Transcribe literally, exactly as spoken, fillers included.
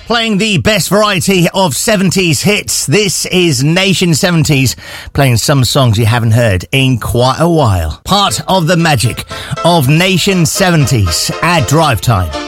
Playing the best variety of seventies hits. This is Nation seventies, playing some songs you haven't heard in quite a while. Part of the magic of Nation seventies at Drive Time.